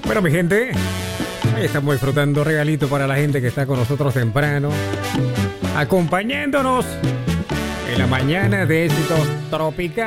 Bueno, mi gente, ahí estamos disfrutando regalito para la gente que está con nosotros temprano, acompañándonos en la mañana de éxitos tropicales.